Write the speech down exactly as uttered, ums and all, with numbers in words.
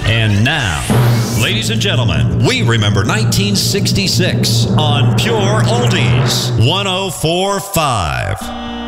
And now, ladies and gentlemen, we remember nineteen sixty-six on Pure Oldies one oh four point five.